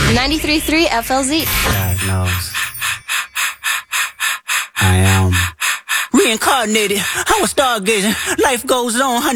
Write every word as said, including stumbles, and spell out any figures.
ninety-three point three F L Z. God knows. I am reincarnated. I was stargazing. Life goes on, honey.